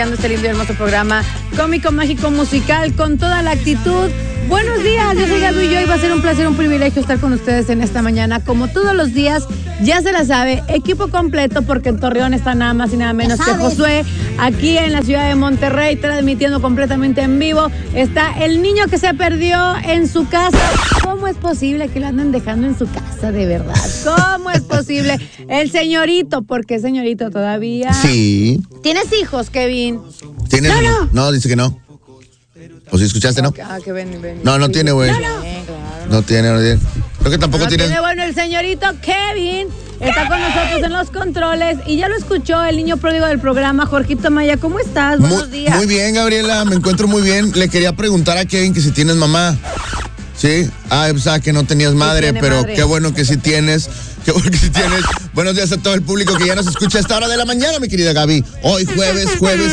Este lindo y hermoso programa cómico, mágico, musical, con toda la actitud. Buenos días, yo soy Gaby y hoy va a ser un placer, un privilegio estar con ustedes en esta mañana. Como todos los días, ya se la sabe, equipo completo, porque en Torreón está nada más y nada menos que Josué. Aquí en la ciudad de Monterrey, transmitiendo completamente en vivo, está el niño que se perdió en su casa. ¿Cómo es posible que lo anden dejando en su casa, de verdad? ¿Cómo es posible? El señorito, porque es señorito todavía. Sí. ¿Tienes hijos, Kevin? ¿Tienes? No, dice que no. ¿O si escuchaste, no? Ah, que ven. No tiene, güey. No tiene. Creo que tampoco tiene. Bueno, el señorito Kevin está con nosotros en los controles y ya lo escuchó el niño pródigo del programa, Jorgito Maya. ¿Cómo estás? Buenos días. Muy bien, Gabriela, me encuentro muy bien. Le quería preguntar a Kevin que si tienes mamá. Sí. Pensaba que no tenías madre, pero madre. Qué bueno que sí tienes. Qué bueno que sí tienes. Buenos días a todo el público que ya nos escucha a esta hora de la mañana, mi querida Gaby. Hoy jueves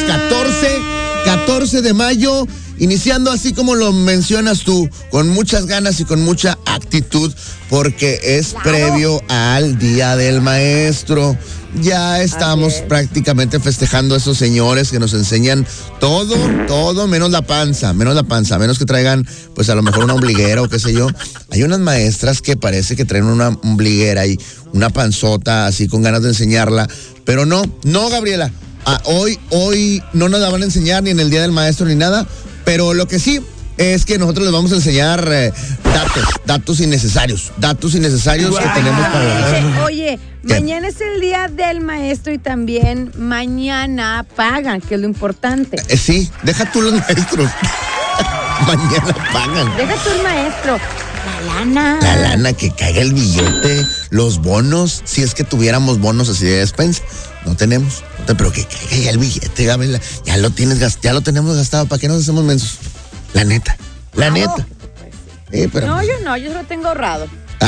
14 de mayo. Iniciando así como lo mencionas tú, con muchas ganas y con mucha actitud, porque es previo al Día del Maestro. Ya estamos prácticamente festejando a esos señores que nos enseñan todo, menos la panza, menos que traigan, pues a lo mejor una ombliguera o qué sé yo. Hay unas maestras que parece que traen una ombliguera y una panzota así con ganas de enseñarla, pero no, Gabriela, hoy no nos la van a enseñar ni en el Día del Maestro ni nada. Pero lo que sí es que nosotros les vamos a enseñar datos innecesarios que tenemos para... Oye, mañana es el Día del Maestro y también mañana pagan, que es lo importante. Sí, deja tú los maestros. Mañana pagan. Deja tú el maestro. La lana, que caiga el billete, los bonos, si es que tuviéramos bonos así de despensa. No tenemos, pero que caiga ya el billete, Gabriela. Ya lo tenemos gastado, ¿para qué nos hacemos mensos? La neta. Pero... No, yo solo tengo ahorrado.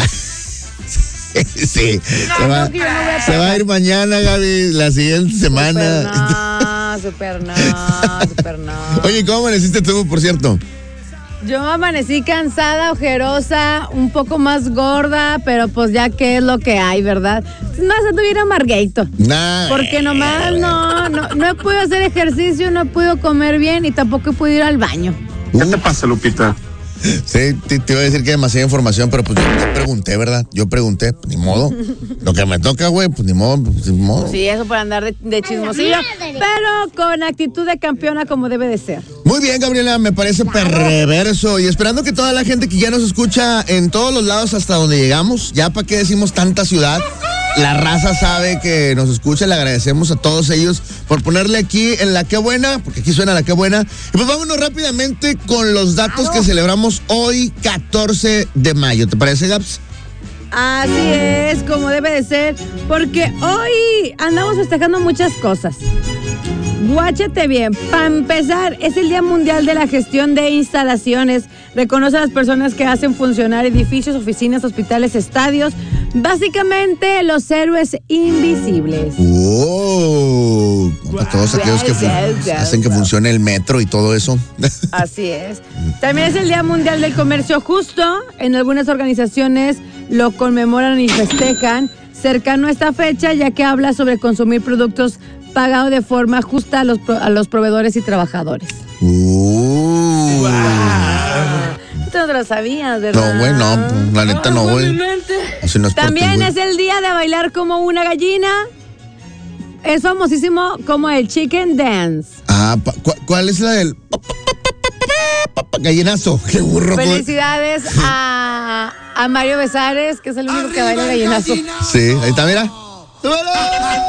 Sí, se va a ir mañana, Gaby, la siguiente semana. Super no. Oye, ¿cómo amaneciste tú, por cierto? Yo amanecí cansada, ojerosa, un poco más gorda, pero pues ya que es lo que hay, ¿verdad? Es más, anduviera amargueito. Porque nomás no he podido hacer ejercicio, no he podido comer bien y tampoco he podido ir al baño. ¿Qué te pasa, Lupita? Sí, te iba a decir que demasiada información, pero pues yo pregunté, ¿verdad? Pues ni modo. Lo que me toca, güey, pues ni modo. Sí, eso por andar de chismosillo, pero con actitud de campeona como debe de ser. Muy bien, Gabriela, me parece perverso. Y esperando que toda la gente que ya nos escucha en todos los lados hasta donde llegamos, ya para qué decimos tanta ciudad, la raza sabe que nos escucha, le agradecemos a todos ellos por ponerle aquí en La Qué Buena, porque aquí suena La Qué Buena. Y pues vámonos rápidamente con los datos que celebramos hoy, 14 de mayo. ¿Te parece, Gaps? Así es, como debe de ser, porque hoy andamos festejando muchas cosas. Guáchate bien, para empezar, es el Día Mundial de la Gestión de Instalaciones. Reconoce a las personas que hacen funcionar edificios, oficinas, hospitales, estadios. Básicamente, los héroes invisibles. ¡Wow! Para todos aquellos que hacen que funcione el metro y todo eso. Así es. También es el Día Mundial del Comercio Justo. En algunas organizaciones lo conmemoran y festejan. Cercano a esta fecha, ya que habla sobre consumir productos pagados de forma justa a los proveedores y trabajadores. Wow. Tú no te lo sabías, ¿verdad? No, güey, no, la neta no, güey. También es el día de bailar como una gallina. Es famosísimo como el chicken dance. ¿Cuál es la del gallinazo? Qué burro. Felicidades a Mario Besares, que es el único que baila el gallinazo. Sí, ahí está, mira. ¡Súbelo!